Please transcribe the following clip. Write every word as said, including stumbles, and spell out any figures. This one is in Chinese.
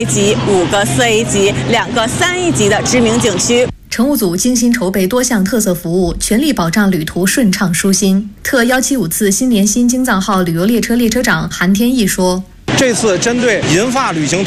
级、五个四 A 级、两个三 A 级的知名景区。 乘务组精心筹备多项特色服务，全力保障旅途顺畅舒心。特一七五次新联新京藏号旅游列车列车长韩天毅说：“ 这次针对银发旅行